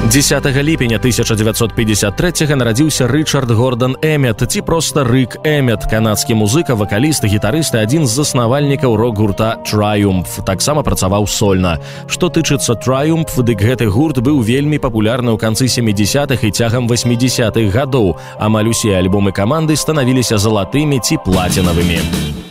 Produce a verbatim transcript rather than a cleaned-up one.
дзесятага ліпеня тысяча дзевяцьсот пятьдесят трэцяга нарадзіўся Рычард Гордан Эмет, ці проста Рык Эмет, канадскі музыка, вакаліст, гітарыст і адзін з заснавальнікаў рок-гурта Triumph. Таксама працаваў сольна. Што тычыцца Triumph, дык гэты гурт быў вельмі папулярны ў канцы сямідзесятых і цягам васьмідзесятых гадоў. Амаль усе альбомы каманды станавіліся залатымі ці плацінавымі.